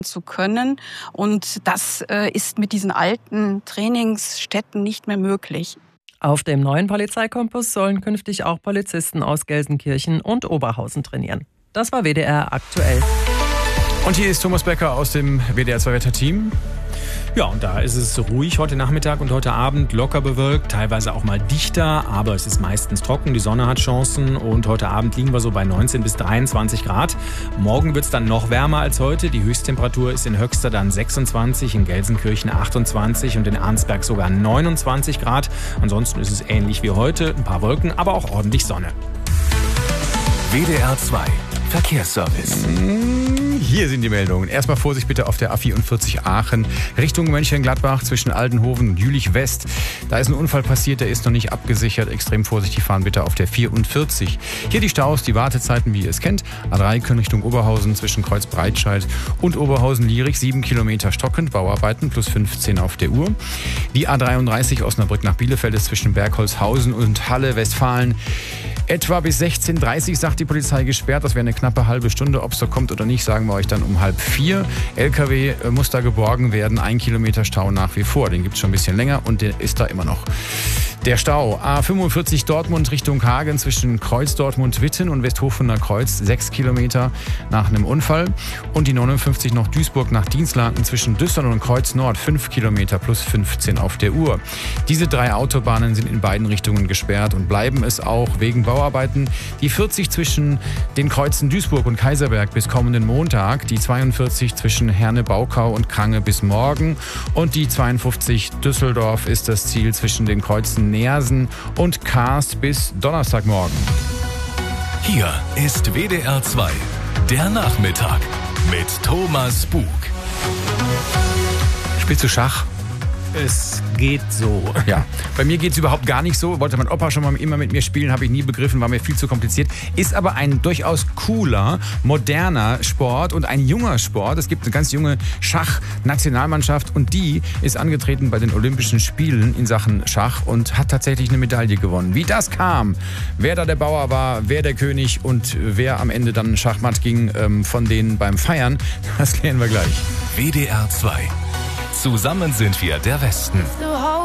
zu können. Und das ist mit diesen alten Trainingsstätten nicht mehr möglich. Auf dem neuen Polizeikompus sollen künftig auch Polizisten aus Gelsenkirchen und Oberhausen trainieren. Das war WDR aktuell. Und hier ist Thomas Becker aus dem WDR 2 Wetterteam. Ja, und da ist es ruhig heute Nachmittag und heute Abend, locker bewölkt, teilweise auch mal dichter, aber es ist meistens trocken, die Sonne hat Chancen und heute Abend liegen wir so bei 19 bis 23 Grad. Morgen wird es dann noch wärmer als heute, die Höchsttemperatur ist in Höxter dann 26, in Gelsenkirchen 28 und in Arnsberg sogar 29 Grad. Ansonsten ist es ähnlich wie heute, ein paar Wolken, aber auch ordentlich Sonne. WDR 2 Verkehrsservice. Hier sind die Meldungen. Erstmal Vorsicht bitte auf der A44 Aachen Richtung Mönchengladbach zwischen Aldenhoven und Jülich West. Da ist ein Unfall passiert, der ist noch nicht abgesichert. Extrem vorsichtig fahren bitte auf der 44. Hier die Staus, die Wartezeiten, wie ihr es kennt. A3 können Richtung Oberhausen zwischen Kreuz Breitscheid und Oberhausen-Lierich 7 Kilometer stockend, Bauarbeiten plus 15 auf der Uhr. Die A33 Osnabrück nach Bielefeld ist zwischen Bergholzhausen und Halle, Westfalen. Etwa bis 16:30 sagt die Polizei gesperrt. Das wäre eine knappe halbe Stunde. Ob es so kommt oder nicht, sagen wir euch dann um 3:30. LKW muss da geborgen werden. 1 Kilometer Stau nach wie vor. Den gibt es schon ein bisschen länger und der ist da immer noch. Der Stau A45 Dortmund Richtung Hagen zwischen Kreuz Dortmund-Witten und Westhofener Kreuz 6 Kilometer nach einem Unfall. Und die 59 noch Duisburg nach Dienstlaken zwischen Düsseldorf und Kreuz Nord 5 Kilometer plus 15 auf der Uhr. Diese 3 Autobahnen sind in beiden Richtungen gesperrt und bleiben es auch wegen Bauarbeiten. Die 40 zwischen den Kreuzen Duisburg und Kaiserberg bis kommenden Montag, die 42 zwischen Herne-Baukau und Krange bis morgen und die 52 Düsseldorf ist das Ziel zwischen den Kreuzen Neersen und Karst bis Donnerstagmorgen. Hier ist WDR 2, der Nachmittag mit Thomas Bug. Spielst du Schach? Es geht so. Ja, bei mir geht es überhaupt gar nicht so. Wollte mein Opa schon mal immer mit mir spielen, habe ich nie begriffen, war mir viel zu kompliziert. Ist aber ein durchaus cooler, moderner Sport und ein junger Sport. Es gibt eine ganz junge Schach-Nationalmannschaft und die ist angetreten bei den Olympischen Spielen in Sachen Schach und hat tatsächlich eine Medaille gewonnen. Wie das kam, wer da der Bauer war, wer der König und wer am Ende dann Schachmatt ging von denen beim Feiern, das klären wir gleich. WDR 2. Zusammen sind wir der Westen.